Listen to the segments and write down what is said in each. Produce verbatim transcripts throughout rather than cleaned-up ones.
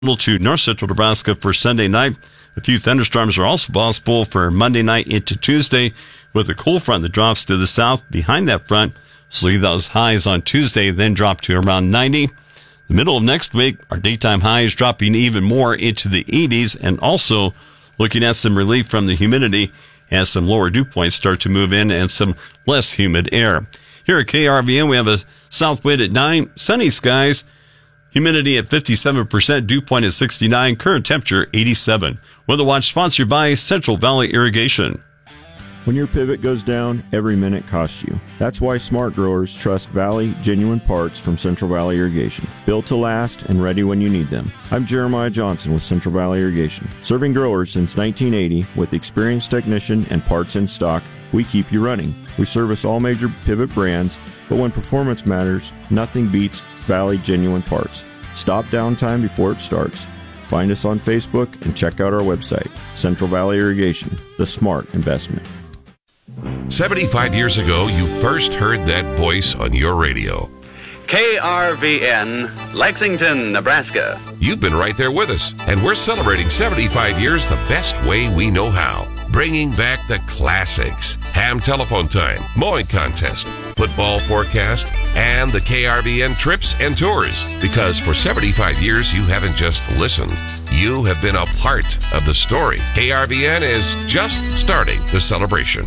to north central Nebraska for Sunday night. A few thunderstorms are also possible for Monday night into Tuesday with a cool front that drops to the south behind that front. See those highs on Tuesday, then drop to around ninety. The middle of next week, our daytime highs dropping even more into the eighties, and also looking at some relief from the humidity as some lower dew points start to move in and some less humid air. Here at K R V N, we have a south wind at nine, sunny skies, humidity at fifty-seven percent, dew point at sixty-nine, current temperature eighty-seven. Weather Watch sponsored by Central Valley Irrigation. When your pivot goes down, every minute costs you. That's why smart growers trust Valley genuine parts from Central Valley Irrigation. Built to last and ready when you need them. I'm Jeremiah Johnson with Central Valley Irrigation. Serving growers since nineteen eighty with experienced technician and parts in stock, we keep you running. We service all major pivot brands, but when performance matters, nothing beats Valley genuine parts. Stop downtime before it starts. Find us on Facebook and check out our website, Central Valley Irrigation, the smart investment. seventy-five years ago, you first heard that voice on your radio. K R V N, Lexington, Nebraska. You've been right there with us, and we're celebrating seventy-five years the best way we know how. Bringing back the classics. Ham telephone time, mowing contest, football forecast, and the K R V N trips and tours. Because for seventy-five years, you haven't just listened. You have been a part of the story. K R V N is just starting the celebration.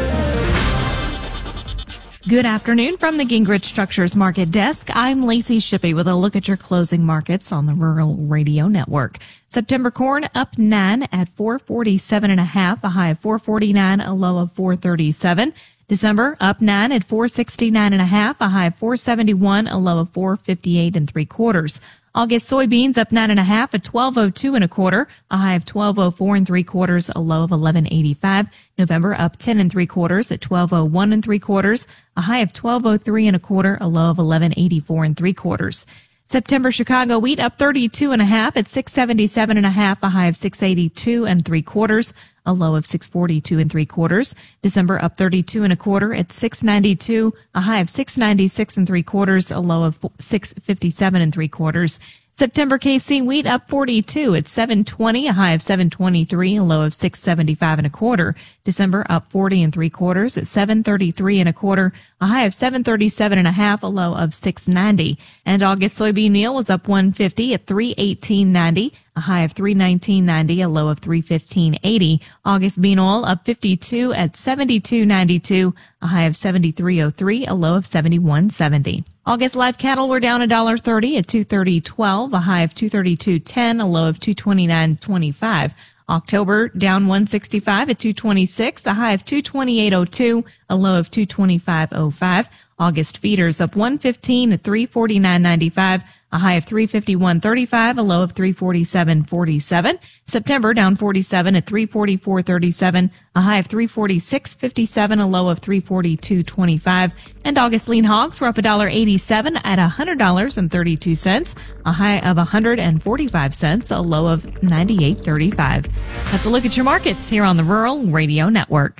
Good afternoon from the Gingrich Structures Market Desk. I'm Lacey Shippey with a look at your closing markets on the Rural Radio Network. September corn up nine at four forty-seven and a half, a high of four forty-nine, a low of four thirty-seven. December up nine at four sixty-nine and a half, a high of four seventy-one, a low of four fifty-eight and three quarters. August soybeans up nine and a half at twelve oh two and a quarter, a high of twelve oh four and three quarters, a low of eleven eighty-five. November up ten and three quarters at twelve oh one and three quarters, a high of twelve oh three and a quarter, a low of eleven eighty-four and three quarters. September Chicago wheat up thirty-two and a half at six seventy-seven and a half, a high of six eighty-two and three quarters, a low of six forty-two and three quarters. December up thirty-two and a quarter at six ninety-two, a high of six ninety-six and three quarters, a low of six fifty-seven and three quarters. September K C wheat up forty-two at seven twenty, a high of seven twenty-three, a low of six seventy-five and a quarter. December up forty and three quarters at seven thirty-three and a quarter, a high of seven thirty-seven and a half, a low of six ninety. And August soybean meal was up one fifty at three eighteen ninety, a high of three nineteen ninety, a low of three fifteen eighty. August bean oil up fifty-two at seventy-two ninety-two, a high of seventy-three oh three, a low of seventy-one seventy. August live cattle were down one dollar thirty at two thirty twelve, a high of two thirty-two ten, a low of two twenty-nine twenty-five. October down one sixty-five at two twenty-six, a high of two twenty-eight oh two, a low of two twenty-five oh five. August feeders up one fifteen at three forty-nine ninety-five, a high of three fifty-one thirty-five, a low of three forty-seven forty-seven. September down forty-seven at three forty-four thirty-seven, a high of three forty-six fifty-seven, a low of three forty-two twenty-five. And August lean hogs were up one dollar eighty-seven at one hundred dollars and thirty-two cents, a high of one hundred forty-five cents, a low of ninety-eight thirty-five. That's a look at your markets here on the Rural Radio Network.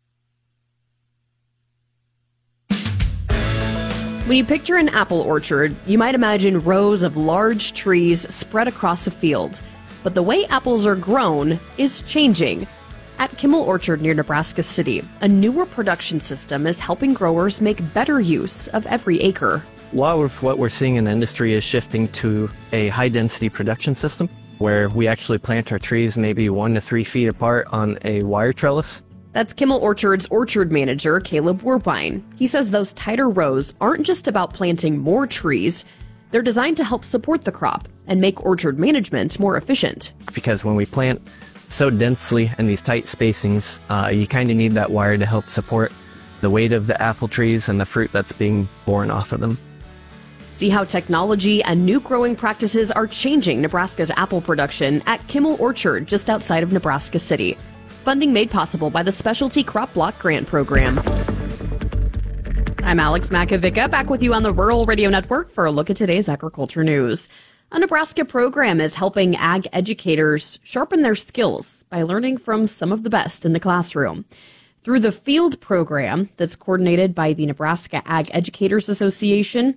When you picture an apple orchard, you might imagine rows of large trees spread across a field. But the way apples are grown is changing. At Kimmel Orchard near Nebraska City, a newer production system is helping growers make better use of every acre. A lot of what we're seeing in the industry is shifting to a high-density production system where we actually plant our trees maybe one to three feet apart on a wire trellis. That's Kimmel Orchard's orchard manager, Caleb Werbine. He says those tighter rows aren't just about planting more trees. They're designed to help support the crop and make orchard management more efficient. Because when we plant so densely in these tight spacings, uh, you kind of need that wire to help support the weight of the apple trees and the fruit that's being born off of them. See how technology and new growing practices are changing Nebraska's apple production at Kimmel Orchard just outside of Nebraska City. Funding made possible by the Specialty Crop Block Grant Program. I'm Alex Makovica, back with you on the Rural Radio Network for a look at today's agriculture news. A Nebraska program is helping ag educators sharpen their skills by learning from some of the best in the classroom. Through the FIELD program that's coordinated by the Nebraska Ag Educators Association,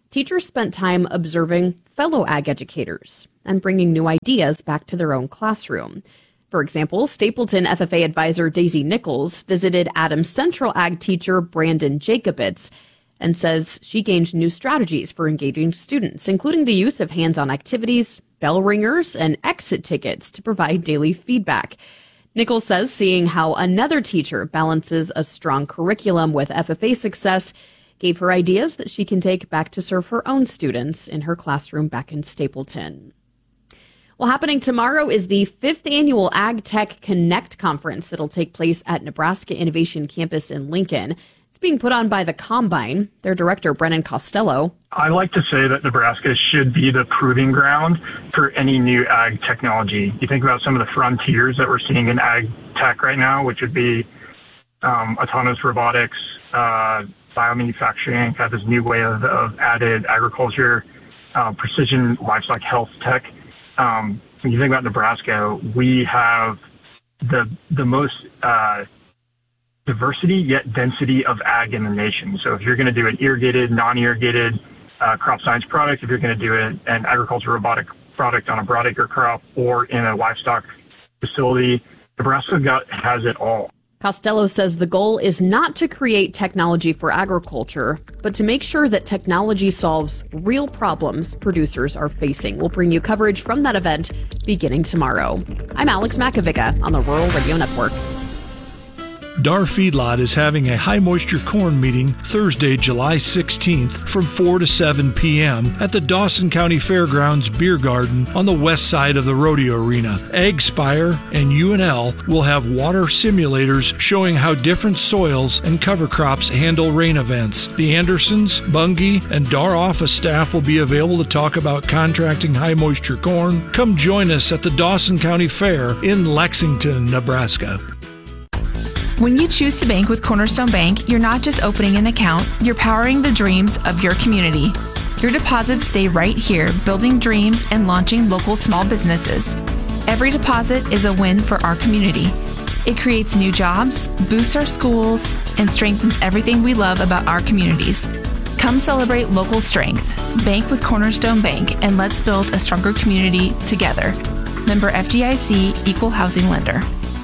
teachers spent time observing fellow ag educators and bringing new ideas back to their own classroom. For example, Stapleton F F A advisor Daisy Nichols visited Adams Central ag teacher Brandon Jacobitz and says she gained new strategies for engaging students, including the use of hands-on activities, bell ringers, and exit tickets to provide daily feedback. Nichols says seeing how another teacher balances a strong curriculum with F F A success gave her ideas that she can take back to serve her own students in her classroom back in Stapleton. Well, happening tomorrow is the fifth annual Ag Tech Connect conference that'll take place at Nebraska Innovation Campus in Lincoln. It's being put on by the Combine. Their director, Brennan Costello. I like to say that Nebraska should be the proving ground for any new ag technology. You think about some of the frontiers that we're seeing in ag tech right now, which would be um, autonomous robotics, uh, biomanufacturing, kind of this new way of, of added agriculture, uh, precision livestock health tech. Um, when you think about Nebraska, we have the the most uh, diversity yet density of ag in the nation. So if you're going to do an irrigated, non-irrigated uh, crop science product, if you're going to do it, an agriculture robotic product on a broadacre crop or in a livestock facility, Nebraska got, has it all. Costello says the goal is not to create technology for agriculture, but to make sure that technology solves real problems producers are facing. We'll bring you coverage from that event beginning tomorrow. I'm Alex Makovica on the Rural Radio Network. Dar Feedlot is having a high-moisture corn meeting Thursday, July sixteenth from four to seven p.m. at the Dawson County Fairgrounds Beer Garden on the west side of the rodeo arena. AgSpire and U N L will have water simulators showing how different soils and cover crops handle rain events. The Andersons, Bunge, and Dar office staff will be available to talk about contracting high-moisture corn. Come join us at the Dawson County Fair in Lexington, Nebraska. When you choose to bank with Cornerstone Bank, you're not just opening an account, you're powering the dreams of your community. Your deposits stay right here, building dreams and launching local small businesses. Every deposit is a win for our community. It creates new jobs, boosts our schools, and strengthens everything we love about our communities. Come celebrate local strength. Bank with Cornerstone Bank, and let's build a stronger community together. Member F D I C, Equal Housing Lender.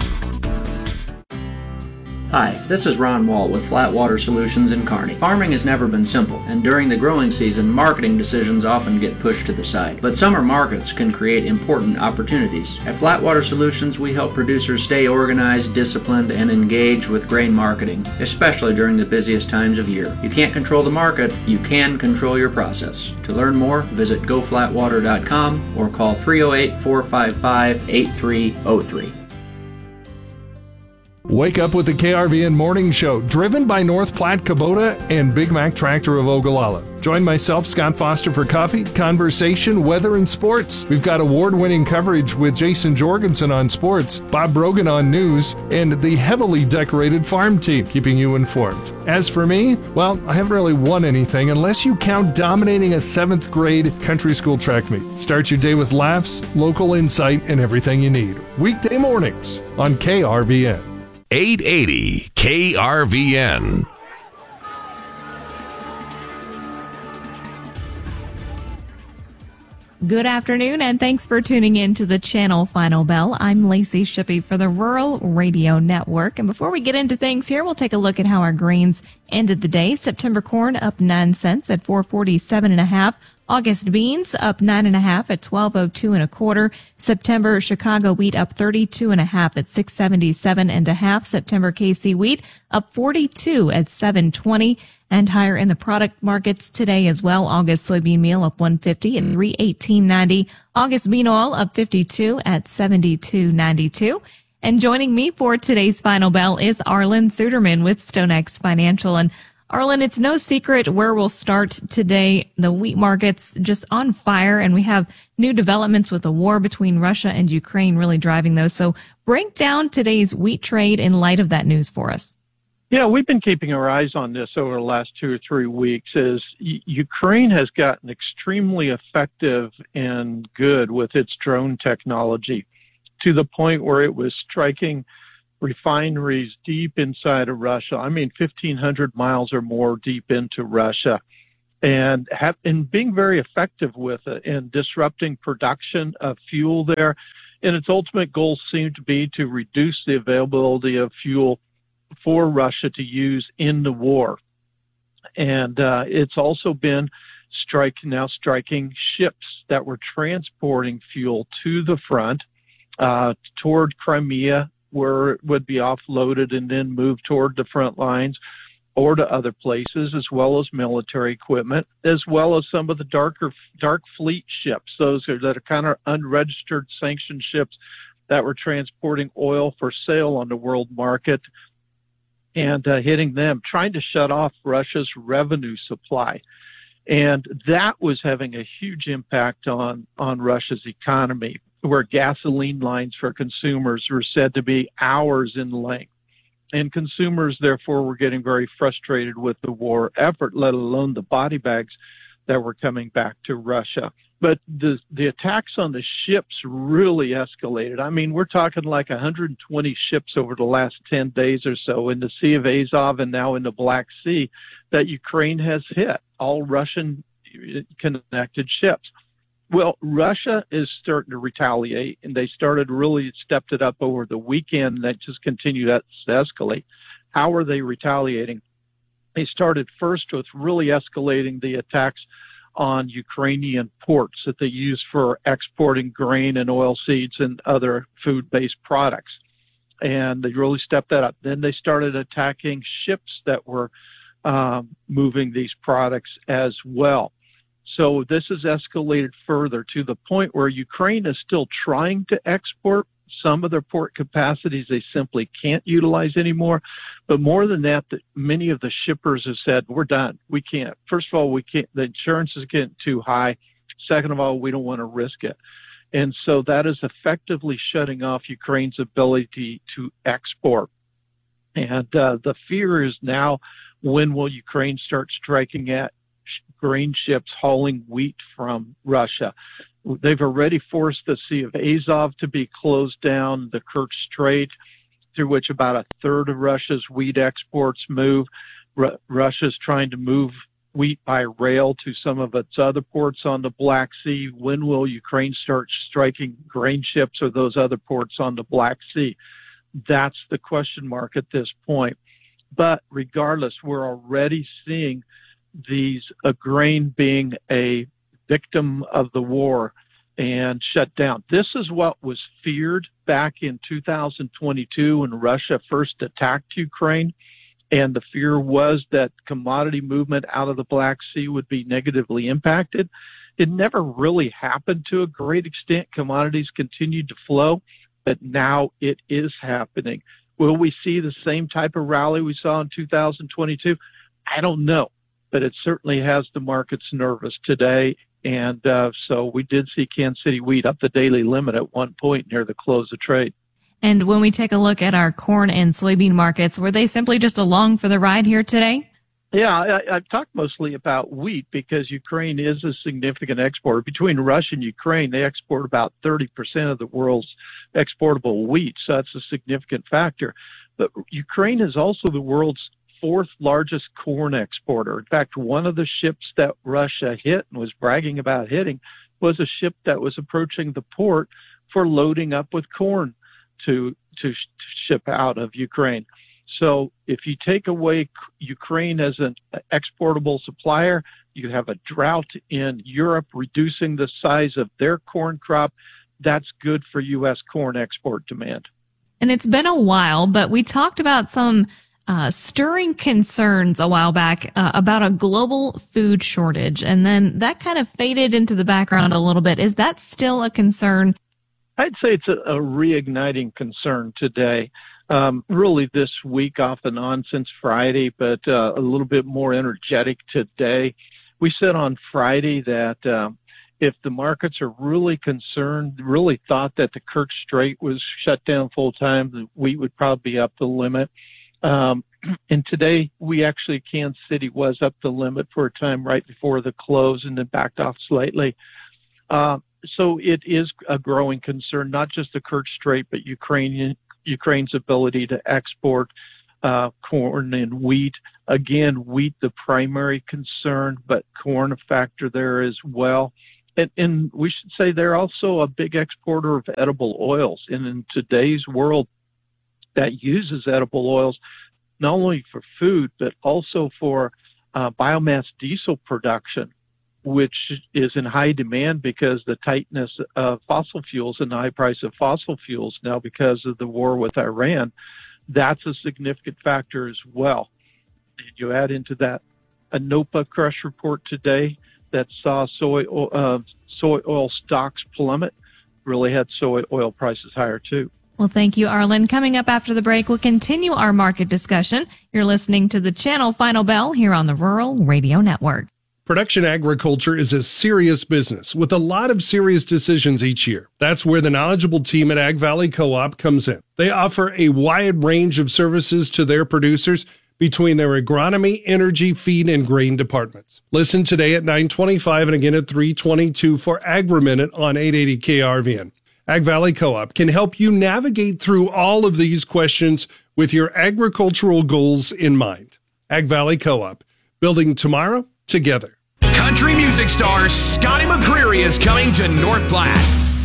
Hi, this is Ron Wall with Flatwater Solutions in Kearney. Farming has never been simple, and during the growing season, marketing decisions often get pushed to the side. But summer markets can create important opportunities. At Flatwater Solutions, we help producers stay organized, disciplined, and engaged with grain marketing, especially during the busiest times of year. You can't control the market, you can control your process. To learn more, visit go flatwater dot com or call three oh eight, four five five, eight three oh three. Wake up with the K R V N Morning Show, driven by North Platte Kubota and Big Mac Tractor of Ogallala. Join myself, Scott Foster, for coffee, conversation, weather, and sports. We've got award-winning coverage with Jason Jorgensen on sports, Bob Brogan on news, and the heavily decorated farm team, keeping you informed. As for me, well, I haven't really won anything unless you count dominating a seventh grade country school track meet. Start your day with laughs, local insight, and everything you need. Weekday mornings on K R V N. eight eighty K R V N. Good afternoon, and thanks for tuning in to the Channel Final Bell. I'm Lacey Shippey for the Rural Radio Network. And before we get into things here, we'll take a look at how our grains ended the day. September corn up nine cents at four forty-seven and a half. August beans up nine and a half at twelve oh two and a quarter. September Chicago wheat up thirty-two and a half at six seventy-seven and a half. September K C wheat up forty-two at seven twenty, and higher in the product markets today as well. August soybean meal up one fifty at three eighteen ninety. August bean oil up fifty-two at seventy-two ninety-two. And joining me for today's Final Bell is Arlen Suderman with StoneX Financial. And Arlen, it's no secret where we'll start today. The wheat market's just on fire, and we have new developments with the war between Russia and Ukraine really driving those. So break down today's wheat trade in light of that news for us. Yeah, we've been keeping our eyes on this over the last two or three weeks as U- Ukraine has gotten extremely effective and good with its drone technology to the point where it was striking refineries deep inside of Russia. I mean, fifteen hundred miles or more deep into Russia. and have, and being very effective with it in disrupting production of fuel there. And its ultimate goal seemed to be to reduce the availability of fuel for Russia to use in the war. And uh, it's also been strike now striking ships that were transporting fuel to the front uh, toward Crimea, where it would be offloaded and then moved toward the front lines or to other places, as well as military equipment, as well as some of the darker dark fleet ships, those are, that are kind of unregistered sanctioned ships that were transporting oil for sale on the world market and uh, hitting them, trying to shut off Russia's revenue supply. And that was having a huge impact on, on Russia's economy, where gasoline lines for consumers were said to be hours in length. And consumers, therefore, were getting very frustrated with the war effort, let alone the body bags that were coming back to Russia. But the the attacks on the ships really escalated. I mean, we're talking like one hundred twenty ships over the last ten days or so in the Sea of Azov and now in the Black Sea that Ukraine has hit, all Russian-connected ships. Well, Russia is starting to retaliate, and they started really stepped it up over the weekend. They just continue to escalate. How are they retaliating? They started first with really escalating the attacks on Ukrainian ports that they use for exporting grain and oil seeds and other food-based products. And they really stepped that up. Then they started attacking ships that were um, moving these products as well. So this has escalated further to the point where Ukraine is still trying to export some of their port capacities they simply can't utilize anymore. But more than that, that many of the shippers have said, we're done. We can't. First of all, we can't. The insurance is getting too high. Second of all, we don't want to risk it. And so that is effectively shutting off Ukraine's ability to export. And uh, the fear is now, when will Ukraine start striking at grain ships hauling wheat from Russia? They've already forced the Sea of Azov to be closed down, the Kerch Strait, through which about a third of Russia's wheat exports move. R- Russia's trying to move wheat by rail to some of its other ports on the Black Sea. When will Ukraine start striking grain ships or those other ports on the Black Sea? That's the question mark at this point. But regardless, we're already seeing these uh, grain being a victim of the war and shut down. This is what was feared back in two thousand twenty-two when Russia first attacked Ukraine. And the fear was that commodity movement out of the Black Sea would be negatively impacted. It never really happened to a great extent. Commodities continued to flow, but now it is happening. Will we see the same type of rally we saw in two thousand twenty-two? I don't know, but it certainly has the markets nervous today. And uh, so we did see Kansas City wheat up the daily limit at one point near the close of trade. And when we take a look at our corn and soybean markets, were they simply just along for the ride here today? Yeah, I, I've talked mostly about wheat because Ukraine is a significant exporter. Between Russia and Ukraine, they export about thirty percent of the world's exportable wheat, so that's a significant factor. But Ukraine is also the world's fourth largest corn exporter. In fact, one of the ships that Russia hit and was bragging about hitting was a ship that was approaching the port for loading up with corn to to ship out of Ukraine. So if you take away Ukraine as an exportable supplier, you have a drought in Europe reducing the size of their corn crop. That's good for U S corn export demand. And it's been a while, but we talked about some uh, stirring concerns a while back uh, about a global food shortage. And then that kind of faded into the background a little bit. Is that still a concern? I'd say it's a, a reigniting concern today. Um, really this week off and on since Friday, but uh, a little bit more energetic today. We said on Friday that uh, if the markets are really concerned, really thought that the Kerch Strait was shut down full time, the wheat would probably be up the limit. Um, and today we actually, Kansas City was up the limit for a time right before the close and then backed off slightly. Uh, so it is a growing concern, not just the Kerch Strait, but Ukrainian Ukraine's ability to export uh, corn and wheat Again, wheat the primary concern, but corn a factor there as well. And, and we should say they're also a big exporter of edible oils. And in today's world that uses edible oils, not only for food, but also for uh, biomass diesel production, which is in high demand because the tightness of fossil fuels and the high price of fossil fuels now because of the war with Iran, that's a significant factor as well. And you add into that a NOPA crush report today that saw soy oil, uh, soy oil stocks plummet, really had soy oil prices higher too. Well, thank you, Arlen. Coming up after the break, we'll continue our market discussion. You're listening to the Channel Final Bell here on the Rural Radio Network. Production agriculture is a serious business with a lot of serious decisions each year. That's where the knowledgeable team at Ag Valley Co-op comes in. They offer a wide range of services to their producers between their agronomy, energy, feed, and grain departments. Listen today at nine twenty-five and again at three twenty-two for Agri-Minute on eight eighty K R V N. Ag Valley Co-op can help you navigate through all of these questions with your agricultural goals in mind. Ag Valley Co-op, building tomorrow together. Country music star Scotty McCreery is coming to North Platte.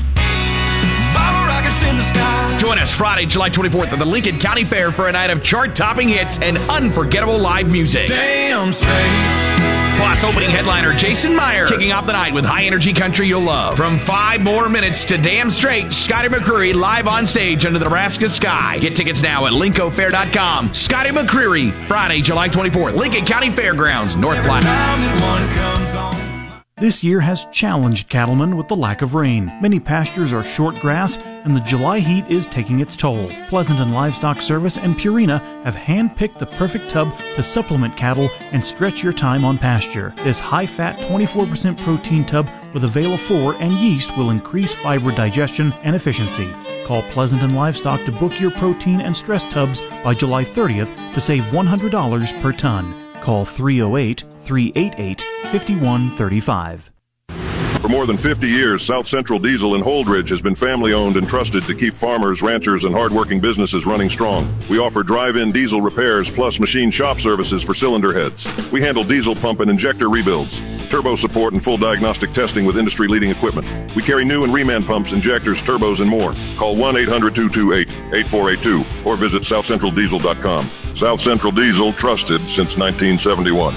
In the sky. Join us Friday, July twenty-fourth at the Lincoln County Fair for a night of chart-topping hits and unforgettable live music. Damn straight. Plus, opening headliner Jason Meyer kicking off the night with high-energy country you'll love. From five more minutes to Damn Straight, Scotty McCreery live on stage under the Nebraska sky. Get tickets now at linco fair dot com. Scotty McCreery, Friday, July twenty-fourth, Lincoln County Fairgrounds, North Platte. This year has challenged cattlemen with the lack of rain. Many pastures are short grass, and the July heat is taking its toll. Pleasanton Livestock Service and Purina have hand-picked the perfect tub to supplement cattle and stretch your time on pasture. This high-fat, twenty-four percent protein tub with Avela four and yeast will increase fiber digestion and efficiency. Call Pleasanton Livestock to book your protein and stress tubs by July thirtieth to save one hundred dollars per ton. Call three oh eight, three eight eight, five one three five. For more than fifty years, South Central Diesel in Holdridge has been family-owned and trusted to keep farmers, ranchers, and hardworking businesses running strong. We offer drive-in diesel repairs plus machine shop services for cylinder heads. We handle diesel pump and injector rebuilds, turbo support, and full diagnostic testing with industry-leading equipment. We carry new and reman pumps, injectors, turbos, and more. Call one eight hundred, two two eight, eight four eight two or visit south central diesel dot com. South Central Diesel, trusted since nineteen seventy-one.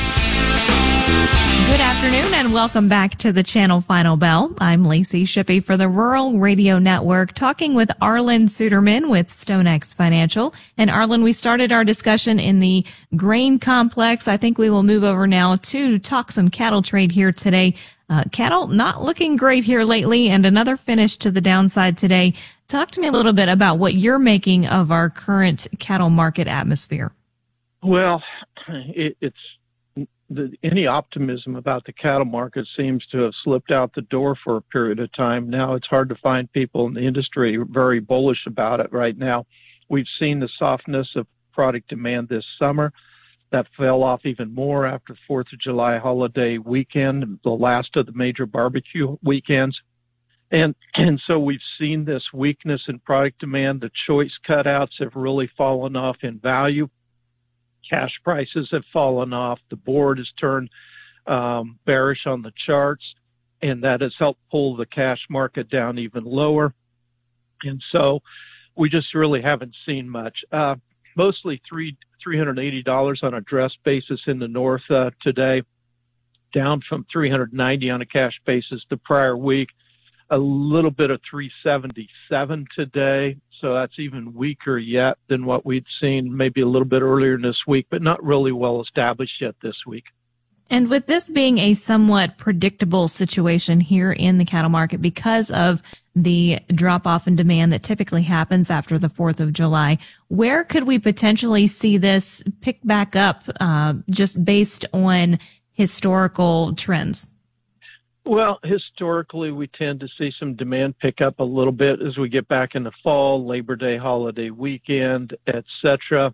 Good afternoon and welcome back to the Channel Final Bell. I'm Lacey Shippey for the Rural Radio Network, talking with Arlen Suderman with StoneX Financial. And Arlen, we started our discussion in the grain complex. I think we will move over now to talk some cattle trade here today. Uh, cattle not looking great here lately, and another finish to the downside today. Talk to me a little bit about what you're making of our current cattle market atmosphere. Well, it, it's The, any optimism about the cattle market seems to have slipped out the door for a period of time. Now it's hard to find people in the industry very bullish about it right now. We've seen the softness of product demand this summer. That fell off even more after the fourth of July holiday weekend, the last of the major barbecue weekends. And, and so we've seen this weakness in product demand. The choice cutouts have really fallen off in value. Cash prices have fallen off. The board has turned um, bearish on the charts, and that has helped pull the cash market down even lower. And so we just really haven't seen much. Uh, mostly three three hundred eighty dollars on a dress basis in the north uh, today, down from three hundred ninety dollars on a cash basis the prior week. A little bit of three seventy-seven today. So that's even weaker yet than what we'd seen maybe a little bit earlier in this week, but not really well established yet this week. And with this being a somewhat predictable situation here in the cattle market because of the drop off in demand that typically happens after the fourth of July, where could we potentially see this pick back up uh, just based on historical trends? Well, historically, we tend to see some demand pick up a little bit as we get back in the fall, Labor Day holiday weekend, et cetera.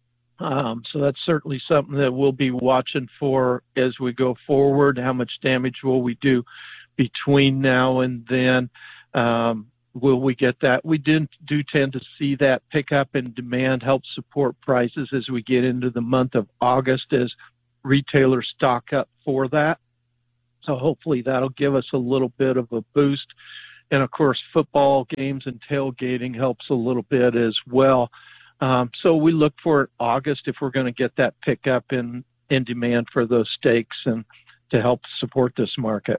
Um, so that's certainly something that we'll be watching for as we go forward. How much damage will we do between now and then? Um, will we get that? We did, do tend to see that pickup in demand help support prices as we get into the month of August as retailers stock up for that. So hopefully that'll give us a little bit of a boost. And of course, football games and tailgating helps a little bit as well. Um, so we look for August if we're going to get that pickup in, in demand for those steaks and to help support this market.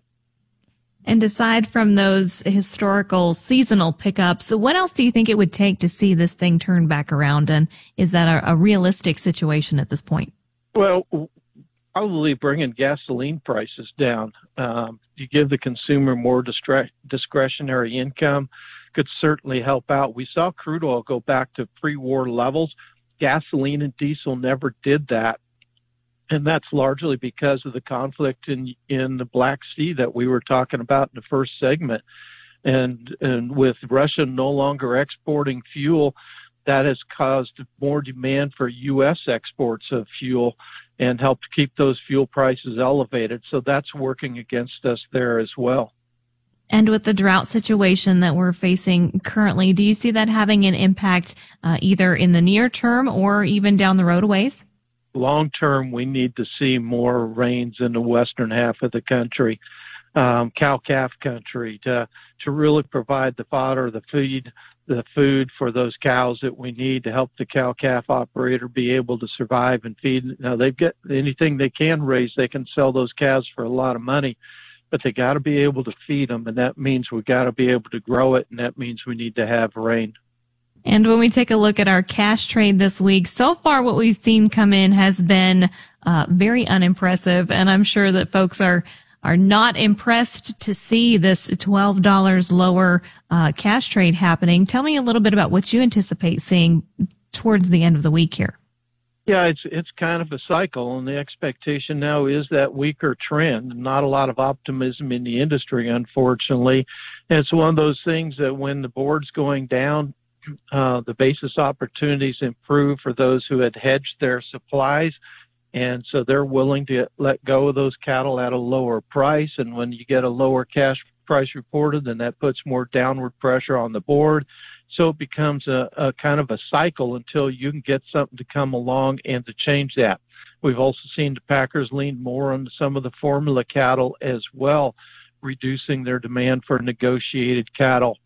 And aside from those historical seasonal pickups, what else do you think it would take to see this thing turn back around? And is that a, a realistic situation at this point? Well, probably bringing gasoline prices down. Um, you give the consumer more distre- discretionary income, could certainly help out. We saw crude oil go back to pre-war levels. Gasoline and diesel never did that. And that's largely because of the conflict in in the Black Sea that we were talking about in the first segment. And and with Russia no longer exporting fuel, that has caused more demand for U S exports of fuel and helped keep those fuel prices elevated. So that's working against us there as well. And with the drought situation that we're facing currently, do you see that having an impact uh, either in the near term or even down the road a ways? Long term, we need to see more rains in the western half of the country, um, cow-calf country, to to really provide the fodder, the feed, the food for those cows that we need to help the cow-calf operator be able to survive and feed. Now, they've got anything they can raise, they can sell those calves for a lot of money, but they got to be able to feed them, and that means we got to be able to grow it, and that means we need to have rain. And when we take a look at our cash trade this week, so far what we've seen come in has been uh, very unimpressive, and I'm sure that folks are are not impressed to see this twelve dollars lower uh, cash trade happening. Tell me a little bit about what you anticipate seeing towards the end of the week here. Yeah, it's it's kind of a cycle, and the expectation now is that weaker trend. Not a lot of optimism in the industry, unfortunately. And it's one of those things that when the board's going down, uh, the basis opportunities improve for those who had hedged their supplies. And so they're willing to let go of those cattle at a lower price. And when you get a lower cash price reported, then that puts more downward pressure on the board. So it becomes a, a kind of a cycle until you can get something to come along and to change that. We've also seen the packers lean more on some of the formula cattle as well, reducing their demand for negotiated cattle.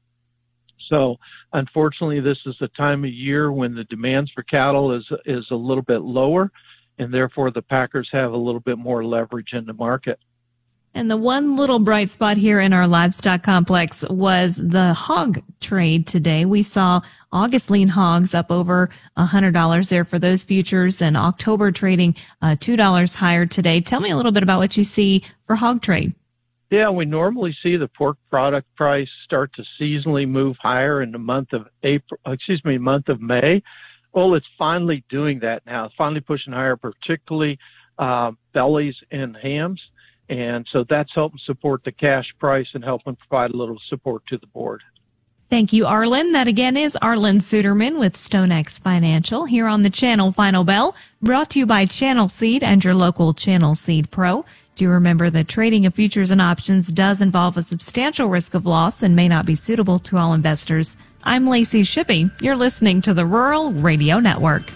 So unfortunately, this is a time of year when the demands for cattle is is a little bit lower, and therefore the packers have a little bit more leverage in the market. And the one little bright spot here in our livestock complex was the hog trade today. We saw August lean hogs up over one hundred dollars there for those futures, and October trading uh, two dollars higher today. Tell me a little bit about what you see for hog trade. Yeah, we normally see the pork product price start to seasonally move higher in the month of April, excuse me, month of May. Well, it's finally doing that now. It's finally pushing higher, particularly uh, bellies and hams. And so that's helping support the cash price and helping provide a little support to the board. Thank you, Arlen. That again is Arlen Suderman with StoneX Financial here on the Channel Final Bell, brought to you by Channel Seed and your local Channel Seed Pro. Do remember that trading of futures and options does involve a substantial risk of loss and may not be suitable to all investors. I'm Lacey Shippey. You're listening to the Rural Radio Network.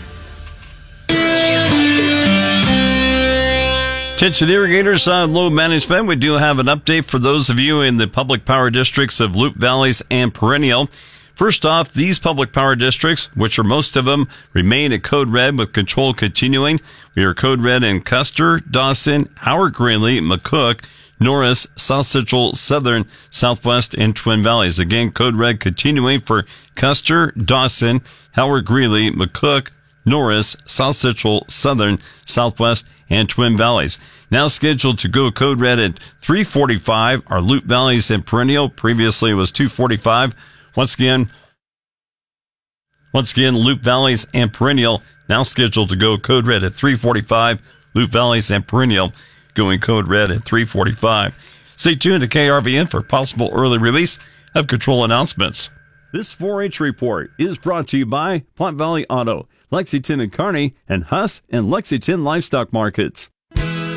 Attention irrigators on load management. We do have an update for those of you in the public power districts of Loup Valleys and Perennial. First off, these public power districts, which are most of them, remain at code red with control continuing. We are code red in Custer, Dawson, Howard Greeley, McCook, Norris, South Central, Southern, Southwest, and Twin Valleys. Again, code red continuing for Custer, Dawson, Howard Greeley, McCook, Norris, South Central, Southern, Southwest, and Twin Valleys. Now scheduled to go code red at three forty-five are Loup Valleys and Perennial. Previously it was two forty-five. Once again, once again, Loup Valleys and Perennial now scheduled to go code red at three forty-five. Loup Valleys and Perennial going code red at three forty-five. Stay tuned to K R V N for possible early release of control announcements. This four H report is brought to you by Platte Valley Auto, Lexington and Kearney, and Huss and Lexington Livestock Markets.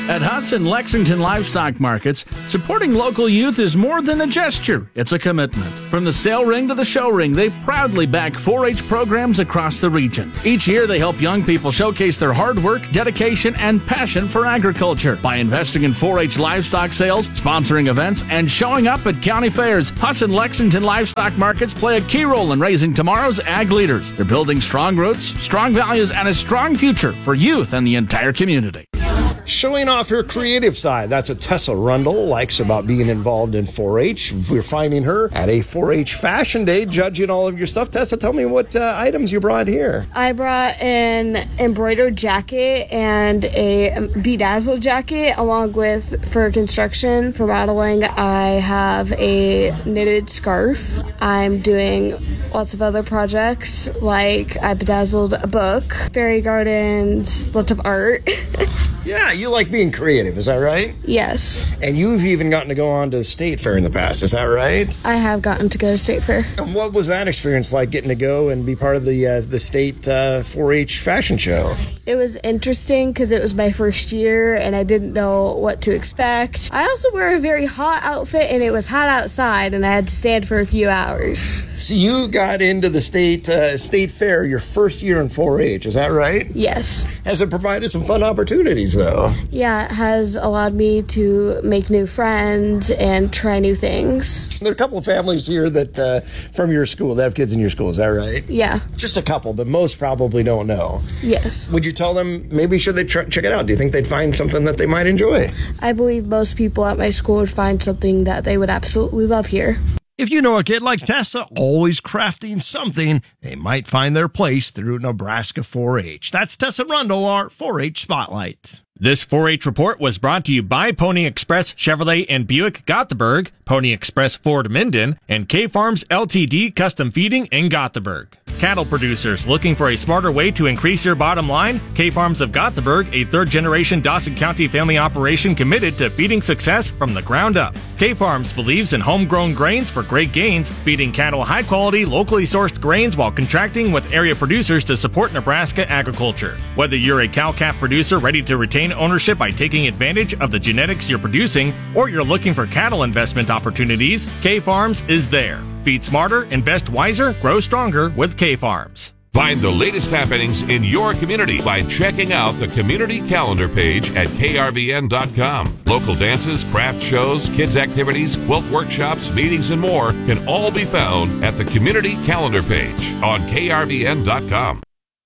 At Huss and Lexington Livestock Markets, supporting local youth is more than a gesture, it's a commitment. From the sale ring to the show ring, they proudly back four H programs across the region. Each year, they help young people showcase their hard work, dedication, and passion for agriculture by investing in four H livestock sales, sponsoring events, and showing up at county fairs. Huss and Lexington Livestock Markets play a key role in raising tomorrow's ag leaders. They're building strong roots, strong values, and a strong future for youth and the entire community. Showing off her creative side. That's what Tessa Rundle likes about being involved in four H. We're finding her at a four H fashion day, judging all of your stuff. Tessa, tell me what uh, items you brought here. I brought an embroidered jacket and a bedazzled jacket, along with, for construction, for modeling, I have a knitted scarf. I'm doing lots of other projects, like I bedazzled a book, fairy gardens, lots of art. Yeah, you like being creative, is that right? Yes. And you've even gotten to go on to the State Fair in the past, is that right? I have gotten to go to State Fair. And what was that experience like, getting to go and be part of the uh, the State uh, four H fashion show? It was interesting because it was my first year and I didn't know what to expect. I also wear a very hot outfit and it was hot outside and I had to stand for a few hours. So you got into the State uh, State Fair your first year in four H, is that right? Yes. Has it provided some fun opportunities, though? Yeah, it has allowed me to make new friends and try new things. There are a couple of families here that uh, from your school that have kids in your school, is that right? Yeah. Just a couple, but most probably don't know. Yes. Would you tell them maybe should they tr- check it out? Do you think they'd find something that they might enjoy? I believe most people at my school would find something that they would absolutely love here. If you know a kid like Tessa, always crafting something, they might find their place through Nebraska four H. That's Tessa Rundle, our four H Spotlight. This four H report was brought to you by Pony Express Chevrolet and Buick Gothenburg, Pony Express Ford Minden, and K-Farms L T D Custom Feeding in Gothenburg. Cattle producers looking for a smarter way to increase your bottom line? K-Farms of Gothenburg, a third-generation Dawson County family operation committed to feeding success from the ground up. K-Farms believes in homegrown grains for great gains, feeding cattle high-quality, locally sourced grains while contracting with area producers to support Nebraska agriculture. Whether you're a cow-calf producer ready to retain ownership by taking advantage of the genetics you're producing, or you're looking for cattle investment opportunities, K-Farms is there. Feed smarter, invest wiser, grow stronger with K-Farms. Find the latest happenings in your community by checking out the community calendar page at K R V N dot com. Local dances, craft shows, kids activities, quilt workshops, meetings, and more can all be found at the community calendar page on K R V N dot com.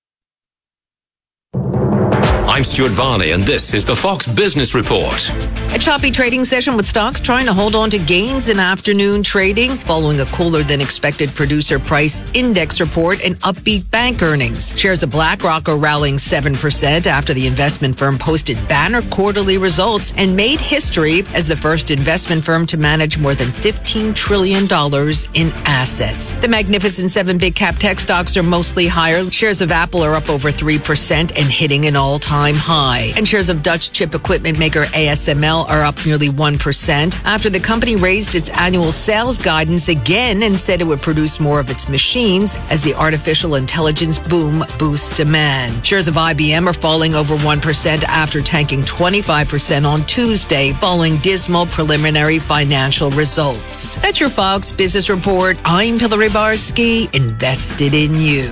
I'm Stuart Varney, and this is the Fox Business Report. A choppy trading session with stocks trying to hold on to gains in afternoon trading following a cooler than expected producer price index report and upbeat bank earnings. Shares of BlackRock are rallying seven percent after the investment firm posted banner quarterly results and made history as the first investment firm to manage more than fifteen trillion dollars in assets. The Magnificent Seven big cap tech stocks are mostly higher. Shares of Apple are up over three percent and hitting an all-time high. And shares of Dutch chip equipment maker A S M L are up nearly one percent after the company raised its annual sales guidance again and said it would produce more of its machines as the artificial intelligence boom boosts demand. Shares of I B M are falling over one percent after tanking twenty-five percent on Tuesday following dismal preliminary financial results. That's your Fox Business Report. I'm Hillary Barsky, invested in you.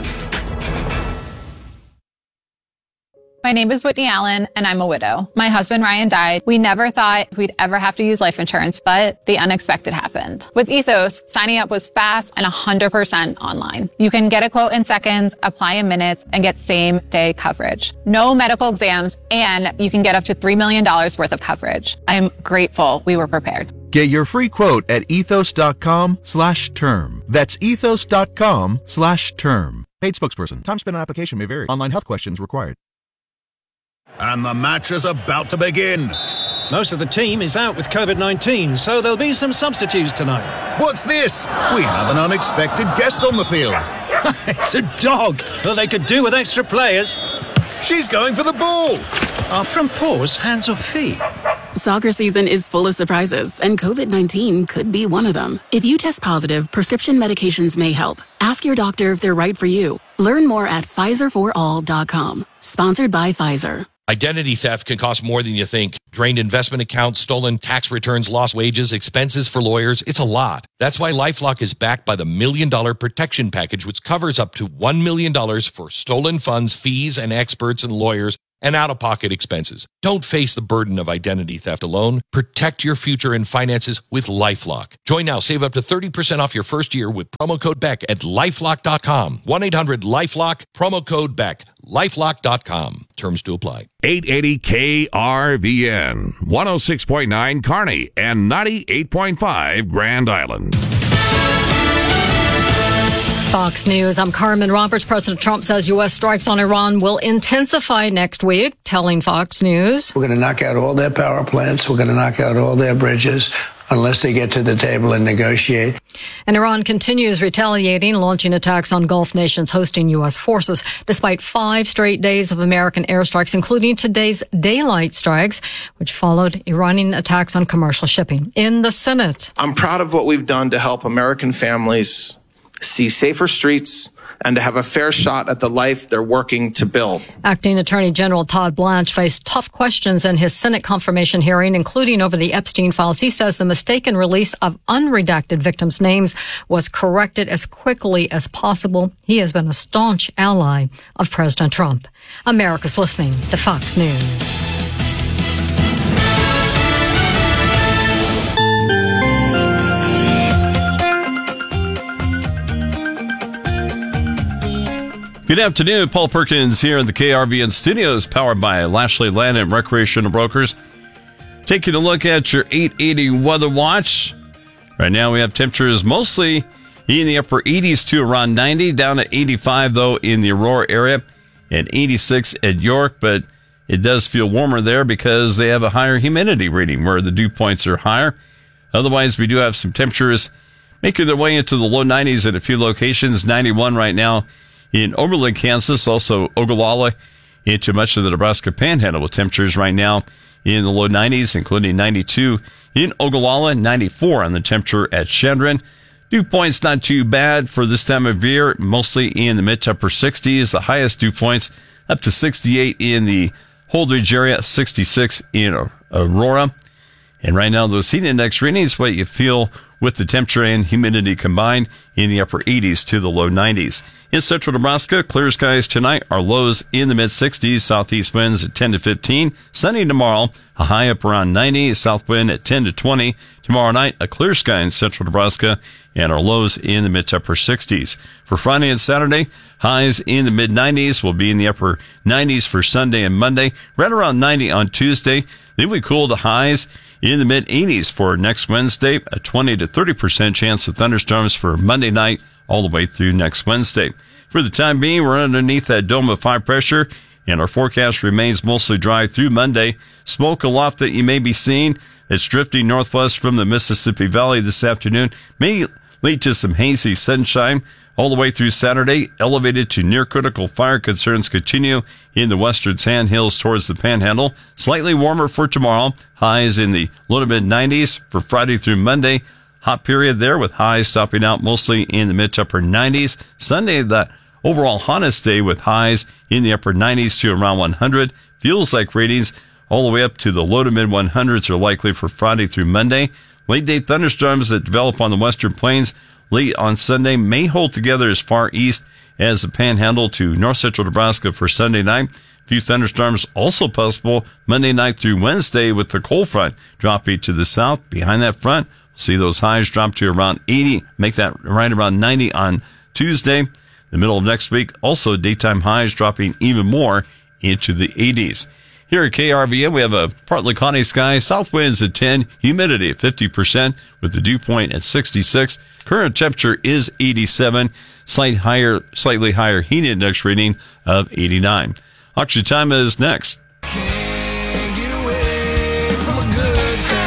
My name is Whitney Allen, and I'm a widow. My husband, Ryan, died. We never thought we'd ever have to use life insurance, but the unexpected happened. With Ethos, signing up was fast and one hundred percent online. You can get a quote in seconds, apply in minutes, and get same-day coverage. No medical exams, and you can get up to three million dollars worth of coverage. I'm grateful we were prepared. Get your free quote at ethos.com slash term. That's ethos.com slash term. Paid spokesperson. Time spent on application may vary. Online health questions required. And the match is about to begin. Most of the team is out with COVID nineteen, so there'll be some substitutes tonight. What's this? We have an unexpected guest on the field. It's a dog. Well, they could do with extra players. She's going for the ball. Are front paws hands or feet? Soccer season is full of surprises, and COVID nineteen could be one of them. If you test positive, prescription medications may help. Ask your doctor if they're right for you. Learn more at Pfizer for all dot com. Sponsored by Pfizer. Identity theft can cost more than you think. Drained investment accounts, stolen tax returns, lost wages, expenses for lawyers. It's a lot. That's why LifeLock is backed by the Million Dollar Protection Package, which covers up to one million dollars for stolen funds, fees, and experts and lawyers, and out-of-pocket expenses. Don't face the burden of identity theft alone. Protect your future and finances with LifeLock. Join now. Save up to thirty percent off your first year with promo code Beck at lifelock dot com. one eight hundred lifelock, promo code Beck. lifelock dot com. Terms to apply. eight eighty K R V N, one oh six point nine Kearney, and ninety-eight point five Grand Island. Fox News, I'm Carmen Roberts. President Trump says U S strikes on Iran will intensify next week, telling Fox News. We're going to knock out all their power plants. We're going to knock out all their bridges unless they get to the table and negotiate. And Iran continues retaliating, launching attacks on Gulf nations hosting U S forces, despite five straight days of American airstrikes, including today's daylight strikes, which followed Iranian attacks on commercial shipping. In the Senate, I'm proud of what we've done to help American families see safer streets and to have a fair shot at the life they're working to build. Acting Attorney General Todd Blanche faced tough questions in his Senate confirmation hearing, including over the Epstein files. He says the mistaken release of unredacted victims' names was corrected as quickly as possible. He has been a staunch ally of President Trump. America's listening to Fox News. Good afternoon. Paul Perkins here in the K R V N studios, powered by Lashley Land and Recreational Brokers. Taking a look at your eight eighty weather watch. Right now we have temperatures mostly in the upper eighties to around ninety, down at eighty-five though in the Aurora area, and eighty-six at York, but it does feel warmer there because they have a higher humidity reading where the dew points are higher. Otherwise, we do have some temperatures making their way into the low nineties at a few locations. ninety-one right now in Overland, Kansas, also Ogallala, into much of the Nebraska Panhandle with temperatures right now in the low nineties, including ninety-two in Ogallala, ninety-four on the temperature at Chandron. Dew points not too bad for this time of year, mostly in the mid to upper sixties. The highest dew points up to sixty-eight in the Holdridge area, sixty-six in Aurora. And right now, those heat index readings, what you feel with the temperature and humidity combined in the upper eighties to the low nineties. In central Nebraska, clear skies tonight, our lows in the mid sixties, southeast winds at ten to fifteen. Sunny tomorrow, a high up around ninety, south wind at ten to twenty. Tomorrow night, a clear sky in central Nebraska, and our lows in the mid to upper sixties. For Friday and Saturday, highs in the mid nineties will be in the upper nineties for Sunday and Monday, right around ninety on Tuesday. Then we cool to highs in the mid eighties for next Wednesday, a twenty to thirty percent chance of thunderstorms for Monday night all the way through next Wednesday. For the time being, we're underneath that dome of high pressure, and our forecast remains mostly dry through Monday. Smoke aloft that you may be seeing that's drifting northwest from the Mississippi Valley this afternoon may lead to some hazy sunshine all the way through Saturday. Elevated to near critical fire concerns continue in the western sandhills towards the Panhandle. Slightly warmer for tomorrow. Highs in the low to mid nineties for Friday through Monday. Hot period there with highs topping out mostly in the mid to upper nineties. Sunday, the overall hottest day with highs in the upper nineties to around one hundred. Feels like readings all the way up to the low to mid one hundreds are likely for Friday through Monday. Late day thunderstorms that develop on the western plains late on Sunday may hold together as far east as the Panhandle to north central Nebraska for Sunday night. A few thunderstorms also possible Monday night through Wednesday with the cold front dropping to the south. Behind that front, see those highs drop to around eighty, make that right around ninety on Tuesday. The middle of next week, also daytime highs dropping even more into the eighties. Here at K R V N, we have a partly cloudy sky, south winds at ten, humidity at fifty percent with the dew point at sixty-six. Current temperature is eighty-seven, slight higher, slightly higher heat index reading of eighty-nine. Auction time is next.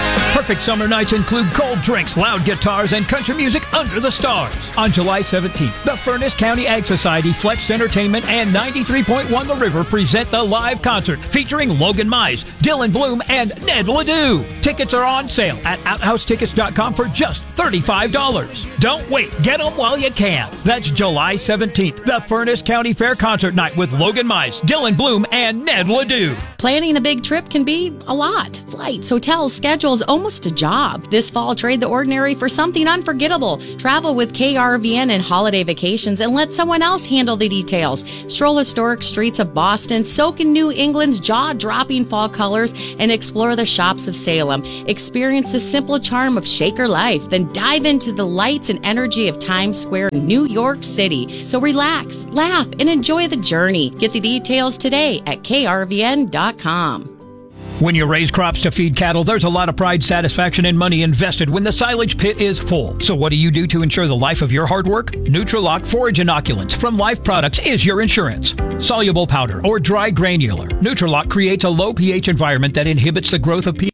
Perfect summer nights include cold drinks, loud guitars, and country music under the stars. On July seventeenth, the Furnace County Ag Society, Flex Entertainment, and ninety-three point one The River present the live concert featuring Logan Mize, Dylan Bloom, and Ned Ledoux. Tickets are on sale at outhouse tickets dot com for just thirty-five dollars. Don't wait. Get them while you can. That's July seventeenth, the Furnace County Fair Concert Night with Logan Mize, Dylan Bloom, and Ned Ledoux. Planning a big trip can be a lot. Flights, hotels, schedules, almost a job. This fall, trade the ordinary for something unforgettable. Travel with K R V N and Holiday Vacations and let someone else handle the details. Stroll historic streets of Boston, soak in New England's jaw-dropping fall colors, and explore the shops of Salem. Experience the simple charm of Shaker life, then dive into the lights and energy of Times Square, New York City. So relax, laugh, and enjoy the journey. Get the details today at K R V N dot com. When you raise crops to feed cattle, there's a lot of pride, satisfaction, and money invested when the silage pit is full. So what do you do to ensure the life of your hard work? Nutrilock Forage Inoculants from Life Products is your insurance. Soluble powder or dry granular, Nutrilock creates a low pH environment that inhibits the growth of P.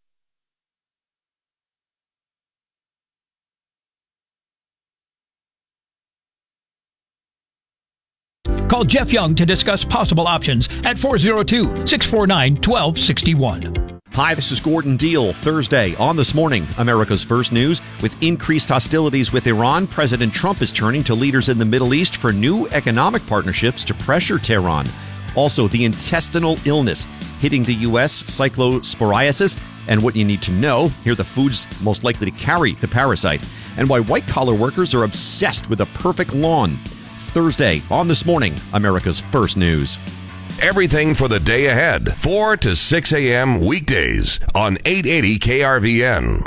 Call Jeff Young to discuss possible options at four oh two, six four nine, one two six one. Hi, this is Gordon Deal. Thursday on This Morning, America's First News. With increased hostilities with Iran, President Trump is turning to leaders in the Middle East for new economic partnerships to pressure Tehran. Also, the intestinal illness hitting the U S, cyclosporiasis, and what you need to know. Here are the foods most likely to carry the parasite, and why white-collar workers are obsessed with a perfect lawn. Thursday on This Morning, America's First News. Everything for the day ahead, four to six a.m. weekdays on eight eighty K R V N.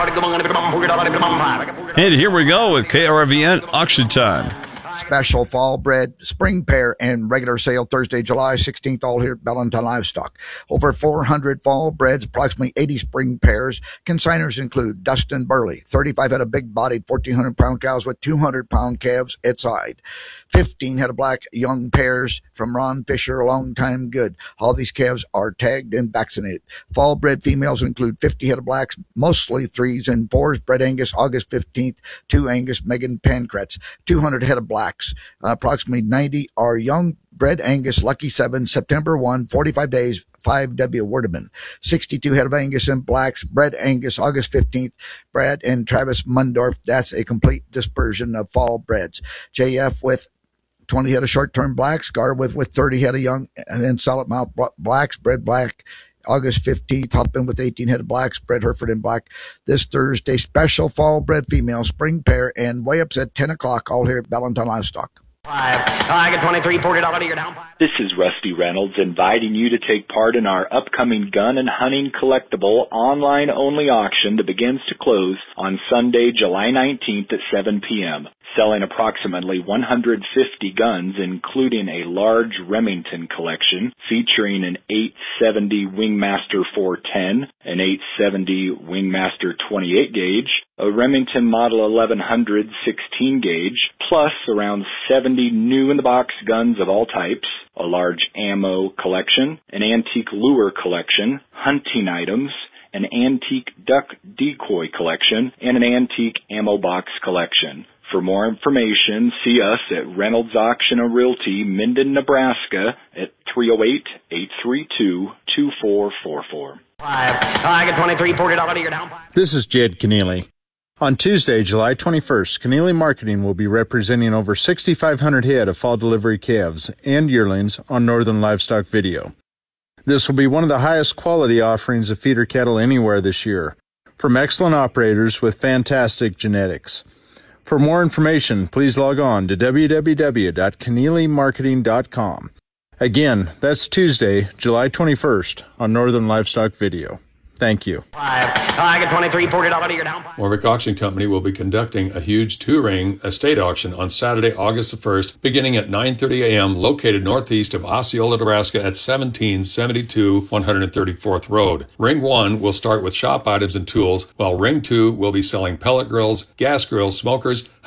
And here we go with K R V N Auction Time. Special fall bread, spring pear, and regular sale Thursday, July sixteenth, all here at Bellington Livestock. Over four hundred fall breads, approximately eighty spring pears. Consigners include Dustin Burley, thirty-five head of big-bodied fourteen hundred pound cows with two hundred pound calves at side. fifteen head of black young pears from Ron Fisher, a long time good. All these calves are tagged and vaccinated. Fall bred females include fifty head of blacks, mostly threes and fours. Bred Angus, August fifteenth, two Angus, Megan Pancratz, two hundred head of blacks. Uh, approximately ninety are young bred Angus, Lucky seven, September first, forty-five days, five W Werdeman. sixty-two head of Angus and blacks, bred Angus, August fifteenth, Brad and Travis Mundorf. That's a complete dispersion of fall breds. J F with twenty head of short-term blacks, Gar with, with thirty head of young and then solid mouth blacks, bred black, August fifteenth, Huffman with eighteen head of blacks, bred Hereford in black. This Thursday, special fall bred female, spring pear, and weigh-ups at ten o'clock, all here at Bellington Livestock. Five. I get twenty-three, forty dollars, you're down. This is Rusty Reynolds inviting you to take part in our upcoming gun and hunting collectible online-only auction that begins to close on Sunday, July nineteenth at seven p.m. Selling approximately one hundred fifty guns, including a large Remington collection featuring an eight seventy Wingmaster four ten, an eight seventy Wingmaster twenty-eight gauge, a Remington Model eleven hundred sixteen gauge, plus around seventy new-in-the-box guns of all types, a large ammo collection, an antique lure collection, hunting items, an antique duck decoy collection, and an antique ammo box collection. For more information, see us at Reynolds Auction and Realty, Minden, Nebraska at three oh eight, eight three two, two four four four. Five. I get twenty-three, forty dollars, you're down. This is Jed Keneally. On Tuesday, July twenty-first, Keneally Marketing will be representing over sixty-five hundred head of fall delivery calves and yearlings on Northern Livestock Video. This will be one of the highest quality offerings of feeder cattle anywhere this year, from excellent operators with fantastic genetics. For more information, please log on to w w w dot keneally marketing dot com. Again, that's Tuesday, July twenty-first on Northern Livestock Video. Thank you. Five. I get twenty-three, forty dollars, you're down. Warwick Auction Company will be conducting a huge two-ring estate auction on Saturday, August the first, beginning at nine thirty a.m., located northeast of Osceola, Nebraska at seventeen seventy-two one hundred thirty-fourth Road. Ring one will start with shop items and tools, while Ring two will be selling pellet grills, gas grills, smokers,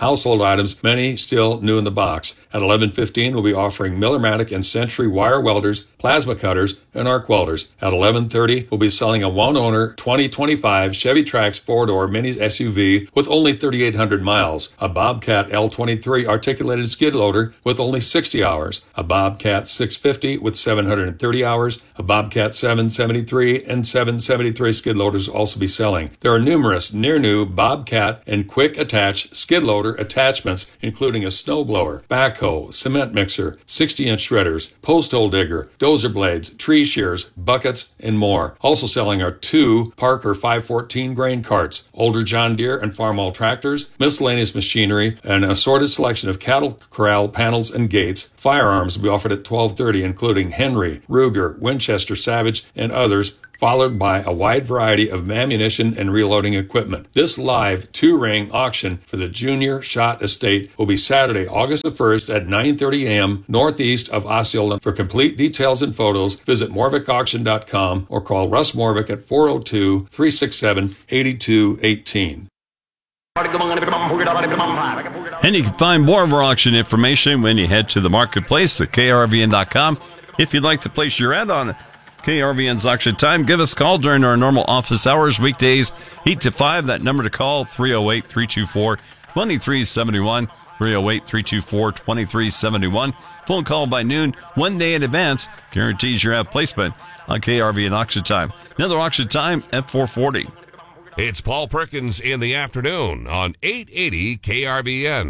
household items, many still new in the box. At eleven fifteen, we'll be offering Millermatic and Century wire welders, plasma cutters, and arc welders. At eleven thirty, we'll be selling a one-owner twenty twenty-five Chevy Trax four-door mini S U V with only thirty-eight hundred miles, a Bobcat L twenty-three articulated skid loader with only sixty hours, a Bobcat six fifty with seven hundred thirty hours, a Bobcat seven seventy-three and seven seventy-three skid loaders will also be selling. There are numerous near-new Bobcat and quick-attach skid loader attachments, including a snowblower, backhoe, cement mixer, sixty-inch shredders, post hole digger, dozer blades, tree shears, buckets, and more. Also selling are two Parker five fourteen grain carts, older John Deere and Farmall tractors, miscellaneous machinery, and an assorted selection of cattle corral panels and gates. Firearms will be offered at twelve thirty, including Henry, Ruger, Winchester, Savage, and others, followed by a wide variety of ammunition and reloading equipment. This live two-ring auction for the Junior Shot Estate will be Saturday, August the first at nine thirty a.m. northeast of Osceola. For complete details and photos, visit Morvick Auction dot com or call Russ Morvick at four oh two, three six seven, eight two one eight. And you can find more of our auction information when you head to the marketplace at K R V N dot com. If you'd like to place your ad on K R V N's auction time, give us a call during our normal office hours, weekdays, eight to five. That number to call, three oh eight, three two four, two three seven one, three oh eight, three two four, two three seven one. Phone call by noon, one day in advance, guarantees your ad placement on K R V N auction time. Another auction time at four forty. It's Paul Perkins in the afternoon on eight eighty K R V N.